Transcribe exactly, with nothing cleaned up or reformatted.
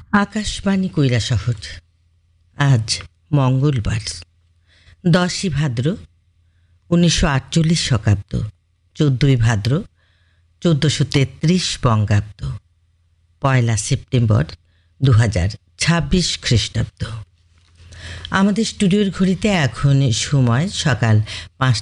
আকাশবাণী কৈলাসহর। আজ মঙ্গলবার দশই ভাদ্র উনিশশো আটচল্লিশ শকাব্দ, চোদ্দই ভাদ্র চোদ্দোশো তেত্রিশ বঙ্গাব্দ, পয়লা সেপ্টেম্বর দু হাজার ছাব্বিশ খ্রিস্টাব্দ। আমাদের স্টুডিওর ঘড়িতে এখন সময় সকাল পাঁচটা